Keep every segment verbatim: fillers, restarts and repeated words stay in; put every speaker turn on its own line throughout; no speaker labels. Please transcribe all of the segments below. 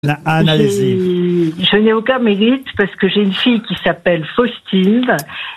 Anne, allez-y.
Je n'ai aucun mérite parce que j'ai une fille qui s'appelle Faustine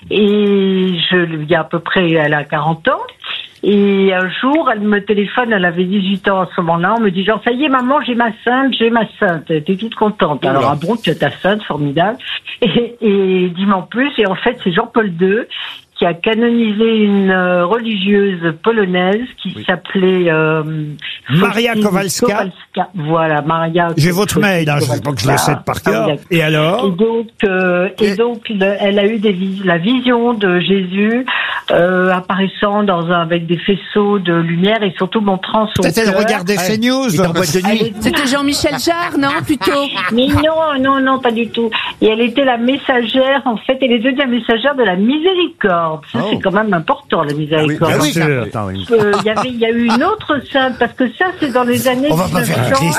et je, il y a à peu près, elle a quarante ans. Et un jour, elle me téléphone, elle avait dix-huit ans à ce moment-là, en me disant, ça y est, maman, j'ai ma sainte, j'ai ma sainte. Elle était toute contente. Alors, ah bon, tu as ta sainte, formidable. Et, et dis-moi en plus, et en fait, c'est Jean-Paul deux qui a canonisé une euh, religieuse polonaise qui oui. s'appelait euh,
Maria Kowalska.
Kowalska. Voilà, Maria.
J'ai votre mail, hein, je ne sais pas que je le sais par cœur. Ah, et alors?
Et donc, euh, et, et donc, le, elle a eu des vis- la vision de Jésus euh, apparaissant dans un, avec des faisceaux de lumière et surtout montrant son
Peut-être elle regardait
ouais.
CNews en boîte de nuit.
C'était Jean-Michel Jarre, non, plutôt?
Mais non, non, non, pas du tout. Et elle était la messagère, en fait, elle est devenue la messagère de la miséricorde. Ça, oh. c'est quand même important, la miséricorde.
Ah oui, bien sûr.
Attends, oui. Euh, y avait, il y a eu une autre sainte, parce que ça, c'est dans les années.
On va pas faire un Christ.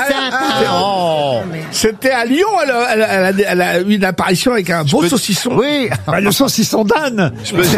Oh. C'était à Lyon, elle a, elle, a, elle, a, elle a eu une apparition avec un beau peux... saucisson.
Oui, bah, le saucisson d'Anne.
Je peux...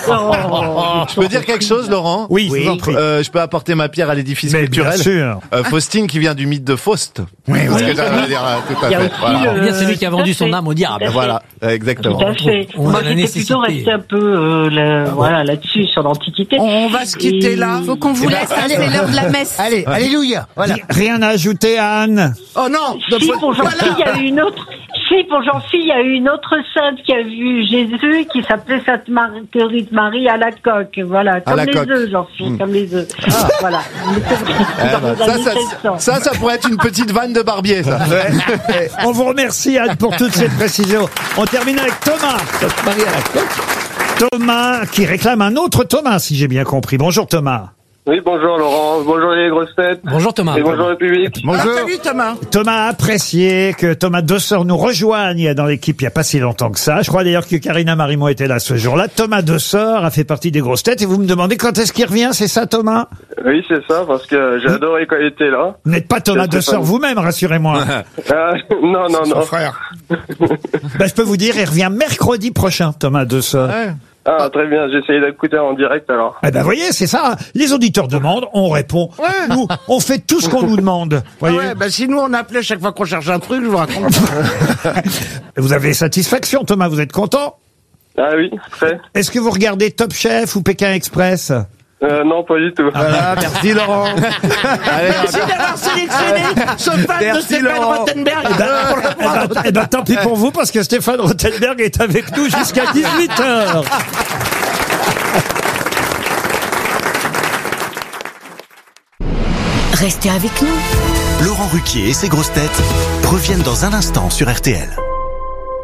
Oh. Je peux dire quelque chose, Laurent?
Oui, oui. Je vous en prie.
Euh, je peux apporter ma pierre à l'édifice
Mais
culturel.
Bien sûr.
Euh, Faustine, qui vient du mythe de Faust.
Oui, oui.
C'est ce que j'allais dire tout à fait.
Voilà. Euh, bien celui qui a vendu son âme au diable.
Voilà, exactement.
Tout à fait.
On, on
Moi,
a la
j'étais
nécessité.
plutôt resté un peu euh, la, ah, voilà, là-dessus, sur l'Antiquité.
On va se quitter
Et...
là.
Faut qu'on vous laisse, hein, c'est l'heure de la messe.
Allez, alléluia. Voilà.
Rien à ajouter, Anne?
Oh non.
Si, pour Jean-Phil, il y a eu une autre... Si, pour Jean-Phil, il y a eu une autre sainte qui a vu Jésus, qui s'appelait Sainte Marguerite Marie à la coque. Voilà, comme les œufs, Jean-Phil, mmh. comme les œufs. Ah. Voilà.
Eh ben, ça, ça, ça, ça pourrait être une petite vanne de barbier, ça.
Ouais. On vous remercie, Anne, pour toutes ces précisions. On termine avec Thomas. Sainte Marie à la coque. Thomas, qui réclame un autre Thomas, si j'ai bien compris. Bonjour, Thomas.
Oui, bonjour Laurent, bonjour les grosses têtes.
Bonjour Thomas.
Et bonjour le public.
Bonjour. Ah, salut Thomas.
Thomas a apprécié que Thomas Dessort nous rejoigne dans l'équipe il n'y a pas si longtemps que ça. Je crois d'ailleurs que Karina Marimont était là ce jour-là. Thomas Dessort a fait partie des grosses têtes et vous me demandez quand est-ce qu'il revient, c'est ça Thomas?
Oui, c'est ça, parce que j'ai adoré quand il était là.
Vous n'êtes pas Thomas Dessort vous-même, rassurez-moi.
euh, non, non, non.
Son frère.
Ben, je peux vous dire, il revient mercredi prochain, Thomas Dessort.
Ouais. Ah, très bien, j'ai essayé d'écouter en direct alors.
Eh ben, voyez, c'est ça. Les auditeurs demandent, on répond.
Ouais.
Nous, on fait tout ce qu'on nous demande. Voyez.
Ah ouais, bah si nous on appelait chaque fois qu'on cherche un truc, je vous raconte.
Vous avez satisfaction, Thomas, vous êtes content?
Ah oui, très.
Est-ce que vous regardez Top Chef ou Pékin Express?
Euh, non, pas du tout.
Voilà, merci Laurent.
Allez,
merci d'avoir sélectionné ce fan de Stéphane Rothenberg.
Eh ben, eh ben, eh ben, tant pis pour vous, parce que Stéphane Rothenberg est avec nous jusqu'à dix-huit heures.
Restez avec nous.
Laurent Ruquier et ses grosses têtes reviennent dans un instant sur R T L.